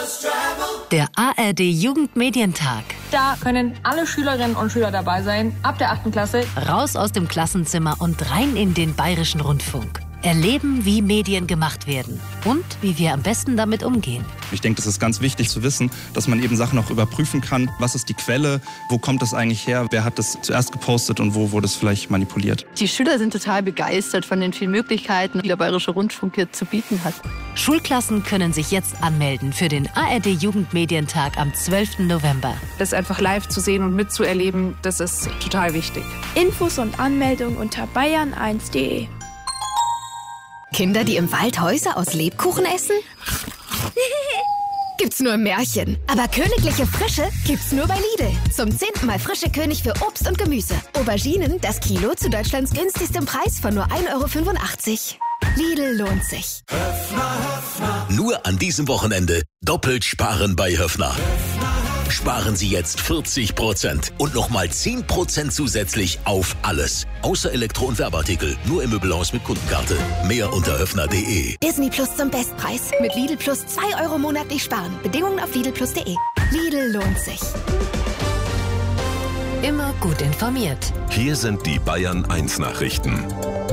Der ARD-Jugendmedientag. Da können alle Schülerinnen und Schüler dabei sein, ab der 8. Klasse. Raus aus dem Klassenzimmer und rein in den Bayerischen Rundfunk. Erleben, wie Medien gemacht werden und wie wir am besten damit umgehen. Ich denke, das ist ganz wichtig zu wissen, dass man eben Sachen auch überprüfen kann. Was ist die Quelle? Wo kommt das eigentlich her? Wer hat das zuerst gepostet und wo wurde es vielleicht manipuliert? Die Schüler sind total begeistert von den vielen Möglichkeiten, die der Bayerische Rundfunk hier zu bieten hat. Schulklassen können sich jetzt anmelden für den ARD-Jugendmedientag am 12. November. Das einfach live zu sehen und mitzuerleben, das ist total wichtig. Infos und Anmeldung unter bayern1.de. Kinder, die im Wald Häuser aus Lebkuchen essen? Gibt's nur im Märchen. Aber königliche Frische gibt's nur bei Lidl. Zum 10. Mal frische König für Obst und Gemüse. Auberginen, das Kilo zu Deutschlands günstigstem Preis von nur 1,85 €. Lidl lohnt sich. Nur an diesem Wochenende doppelt sparen bei Höffner. Sparen Sie jetzt 40% und nochmal 10% zusätzlich auf alles. Außer Elektro- und Werbeartikel. Nur im Möbelhaus mit Kundenkarte. Mehr unter höffner.de. Disney Plus zum Bestpreis. Mit Lidl Plus 2 € monatlich sparen. Bedingungen auf lidlplus.de. Lidl lohnt sich. Immer gut informiert. Hier sind die Bayern 1 Nachrichten.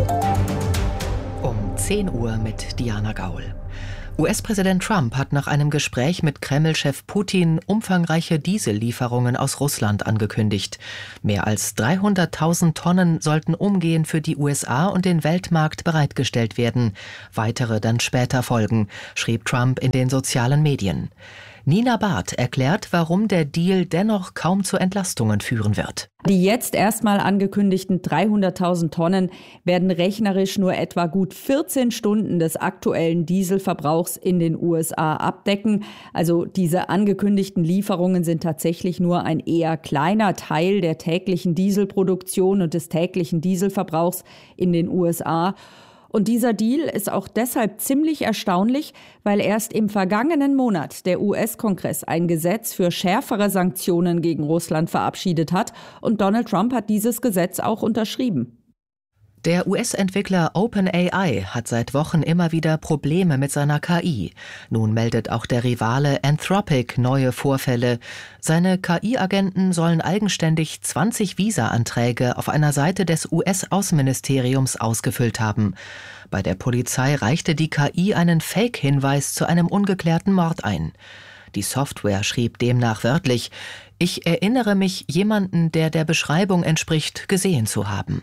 Um 10 Uhr mit Diana Gaul. US-Präsident Trump hat nach einem Gespräch mit Kreml-Chef Putin umfangreiche Diesellieferungen aus Russland angekündigt. Mehr als 300.000 Tonnen sollten umgehend für die USA und den Weltmarkt bereitgestellt werden. Weitere dann später folgen, schrieb Trump in den sozialen Medien. Nina Barth erklärt, warum der Deal dennoch kaum zu Entlastungen führen wird. Die jetzt erstmal angekündigten 300.000 Tonnen werden rechnerisch nur etwa gut 14 Stunden des aktuellen Dieselverbrauchs in den USA abdecken. Also diese angekündigten Lieferungen sind tatsächlich nur ein eher kleiner Teil der täglichen Dieselproduktion und des täglichen Dieselverbrauchs in den USA. Und dieser Deal ist auch deshalb ziemlich erstaunlich, weil erst im vergangenen Monat der US-Kongress ein Gesetz für schärfere Sanktionen gegen Russland verabschiedet hat und Donald Trump hat dieses Gesetz auch unterschrieben. Der US-Entwickler OpenAI hat seit Wochen immer wieder Probleme mit seiner KI. Nun meldet auch der Rivale Anthropic neue Vorfälle. Seine KI-Agenten sollen eigenständig 20 Visa-Anträge auf einer Seite des US-Außenministeriums ausgefüllt haben. Bei der Polizei reichte die KI einen Fake-Hinweis zu einem ungeklärten Mord ein. Die Software schrieb demnach wörtlich: „Ich erinnere mich, jemanden, der der Beschreibung entspricht, gesehen zu haben."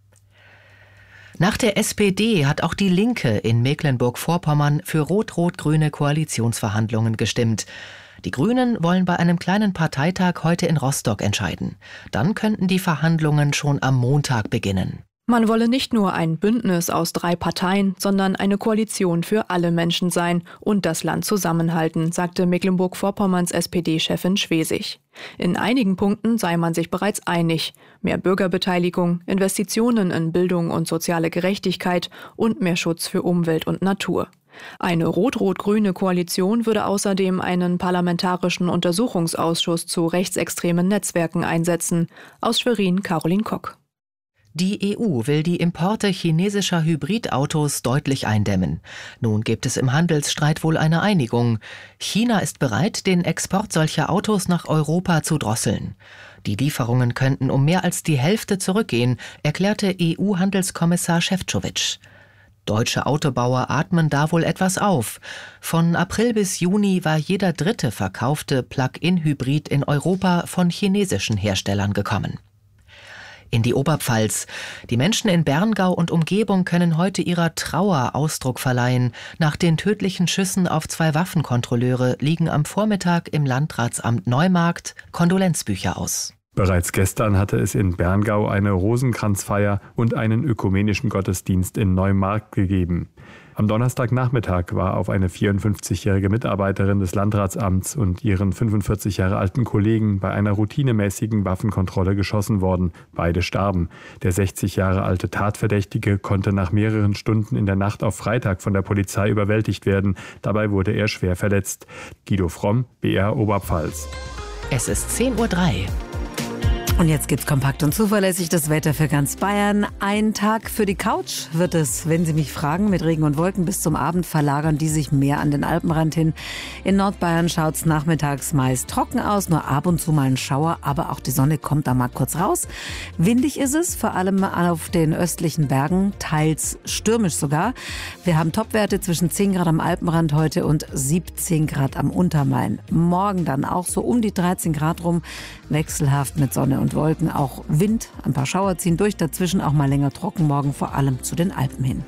Nach der SPD hat auch die Linke in Mecklenburg-Vorpommern für rot-rot-grüne Koalitionsverhandlungen gestimmt. Die Grünen wollen bei einem kleinen Parteitag heute in Rostock entscheiden. Dann könnten die Verhandlungen schon am Montag beginnen. Man wolle nicht nur ein Bündnis aus 3 Parteien, sondern eine Koalition für alle Menschen sein und das Land zusammenhalten, sagte Mecklenburg-Vorpommerns SPD-Chefin Schwesig. In einigen Punkten sei man sich bereits einig. Mehr Bürgerbeteiligung, Investitionen in Bildung und soziale Gerechtigkeit und mehr Schutz für Umwelt und Natur. Eine rot-rot-grüne Koalition würde außerdem einen parlamentarischen Untersuchungsausschuss zu rechtsextremen Netzwerken einsetzen. Aus Schwerin, Caroline Kock. Die EU will die Importe chinesischer Hybridautos deutlich eindämmen. Nun gibt es im Handelsstreit wohl eine Einigung. China ist bereit, den Export solcher Autos nach Europa zu drosseln. Die Lieferungen könnten um mehr als die Hälfte zurückgehen, erklärte EU-Handelskommissar Šefčovič. Deutsche Autobauer atmen da wohl etwas auf. Von April bis Juni war jeder dritte verkaufte Plug-in-Hybrid in Europa von chinesischen Herstellern gekommen. In die Oberpfalz. Die Menschen in Berngau und Umgebung können heute ihrer Trauer Ausdruck verleihen. Nach den tödlichen Schüssen auf 2 Waffenkontrolleure liegen am Vormittag im Landratsamt Neumarkt Kondolenzbücher aus. Bereits gestern hatte es in Berngau eine Rosenkranzfeier und einen ökumenischen Gottesdienst in Neumarkt gegeben. Am Donnerstagnachmittag war auf eine 54-jährige Mitarbeiterin des Landratsamts und ihren 45 Jahre alten Kollegen bei einer routinemäßigen Waffenkontrolle geschossen worden. Beide starben. Der 60 Jahre alte Tatverdächtige konnte nach mehreren Stunden in der Nacht auf Freitag von der Polizei überwältigt werden. Dabei wurde er schwer verletzt. Guido Fromm, BR Oberpfalz. Es ist 10:03 Uhr. Und jetzt gibt's kompakt und zuverlässig das Wetter für ganz Bayern. Ein Tag für die Couch wird es, wenn Sie mich fragen. Mit Regen und Wolken bis zum Abend verlagern die sich mehr an den Alpenrand hin. In Nordbayern schaut's nachmittags meist trocken aus, nur ab und zu mal ein Schauer, aber auch die Sonne kommt da mal kurz raus. Windig ist es, vor allem auf den östlichen Bergen, teils stürmisch sogar. Wir haben Topwerte zwischen 10 Grad am Alpenrand heute und 17 Grad am Untermain. Morgen dann auch so um die 13 Grad rum, wechselhaft mit Sonne und Wolken, auch Wind, ein paar Schauer ziehen durch, dazwischen auch mal länger trocken, morgen vor allem zu den Alpen hin.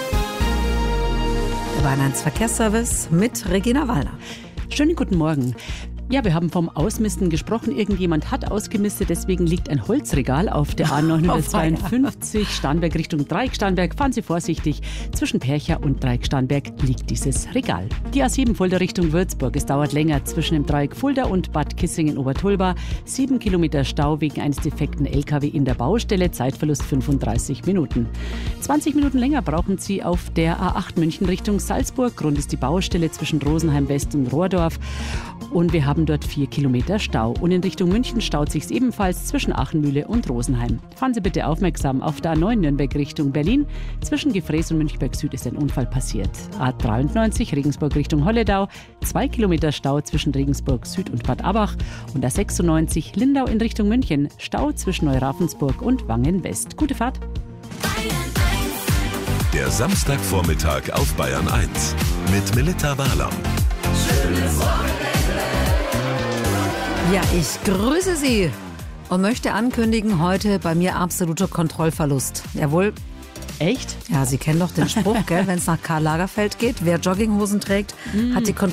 Der Bayern 1 Verkehrsservice mit Regina Wallner. Schönen guten Morgen. Ja, wir haben vom Ausmisten gesprochen. Irgendjemand hat ausgemistet, deswegen liegt ein Holzregal auf der A952 Starnberg Richtung Dreieck-Starnberg. Fahren Sie vorsichtig. Zwischen Percha und Dreieck-Starnberg liegt dieses Regal. Die A7 Fulda Richtung Würzburg. Es dauert länger zwischen dem Dreieck Fulda und Bad Kissingen-Obertulba. 7 Kilometer Stau wegen eines defekten LKW in der Baustelle. Zeitverlust 35 Minuten. 20 Minuten länger brauchen Sie auf der A8 München Richtung Salzburg. Grund ist die Baustelle zwischen Rosenheim West und Rohrdorf. Und wir haben dort 4 Kilometer Stau. Und in Richtung München staut sich ebenfalls zwischen Achenmühle und Rosenheim. Fahren Sie bitte aufmerksam auf der A9 Nürnberg Richtung Berlin. Zwischen Gefräß und Münchberg Süd ist ein Unfall passiert. A93 Regensburg Richtung Holledau. 2 Kilometer Stau zwischen Regensburg Süd und Bad Abach. Und A96 Lindau in Richtung München. Stau zwischen Neuraffensburg und Wangen West. Gute Fahrt. Der Samstagvormittag auf Bayern 1 mit Melitta Wahlam. Schönes Wochenende. Ja, ich grüße Sie und möchte ankündigen, heute bei mir absoluter Kontrollverlust. Jawohl. Echt? Ja, Sie kennen doch den Spruch, gell, wenn es nach Karl Lagerfeld geht. Wer Jogginghosen trägt, hat die Kontrolle.